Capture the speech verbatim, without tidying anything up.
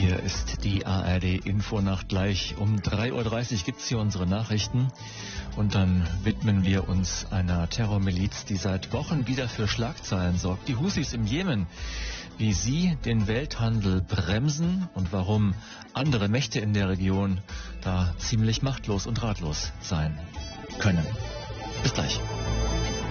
Hier ist die A R D Infonacht. Gleich um drei Uhr dreißig gibt es hier unsere Nachrichten. Und dann widmen wir uns einer Terrormiliz, die seit Wochen wieder für Schlagzeilen sorgt. Die Husis im Jemen. Wie sie den Welthandel bremsen und warum andere Mächte in der Region da ziemlich machtlos und ratlos sein können. Bis gleich.